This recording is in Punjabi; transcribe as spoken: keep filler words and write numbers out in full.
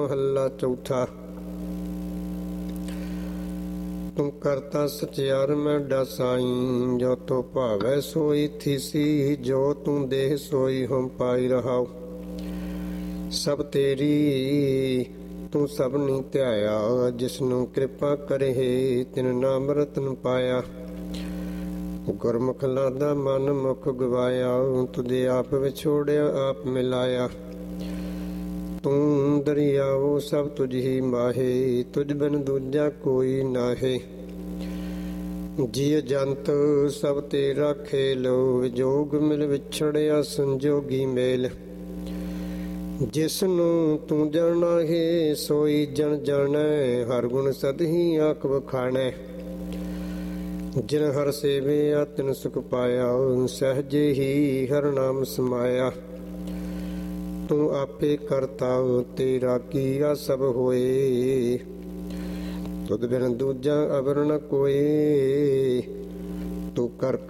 ਮਹੱਲਾ ਚੌਥਾ। ਤੂੰ ਕਰਤਾ ਸਚਿਆਰ ਮੈਂ ਡਸਾਈ, ਜੋ ਤੋ ਭਾਵੈ ਸੋਈ ਥੀਸੀ, ਜੋ ਤੂੰ ਦੇਹ ਸੋਈ ਹਮ ਪਾਈ ਰਹਾਉ। ਸਭ ਤੇਰੀ ਤੂੰ ਸਭਨੀ ਧਿਆਇਆ, ਜਿਸਨੂੰ ਕਿਰਪਾ ਕਰੇ ਤਿਨ ਨਾਮ ਰਤਨ ਪਾਇਆ। ਗੁਰਮੁਖ ਲਾਦਾ ਮਨ ਮੁਖ ਗਵਾਇਆ, ਤੁਧੇ ਆਪ ਵਿਛੋੜਿਆ ਆਪ ਮਿਲਾਇਆ। ਤੂੰ ਦਰਿਆਓ ਸਭ ਤੁਝ ਹੀ ਮਾਹੇ, ਤੁਝ ਬਿਨ ਦੂਜਾ ਕੋਈ ਨਾਹੇ। ਜੀਅ ਜੰਤ ਸਭ ਤੇਰਾ ਖੇਲ, ਵਿਜੋਗ ਮਿਲ ਵਿਛੜਿਆ ਸੰਜੋਗੀ ਮੇਲ। ਜਿਸ ਨੂੰ ਤੂੰ ਜਾਣਾ ਹੈ ਸੋਈ ਜਨ ਜਾਣੈ, ਹਰ ਗੁਣ ਸਦਹੀ ਆਖ ਵਖਾਣੈ। ਜਿਨ ਹਰ ਸੇਵਿਆ ਤਿਨ ਸੁਖ ਪਾਇਆ, ਸਹਿਜੇ ਹੀ ਹਰ ਨਾਮ ਸਮਾਇਆ। ਤੂੰ ਆਪੇ ਕਰਤਾ ਤੇਰਾ ਕੀਆ ਸਭ ਹੋਏ, ਤੁਧ ਬਿਨ ਦੂਜਾ ਅਵਰ ਨ ਕੋਏ। ਤੂੰ ਕਰ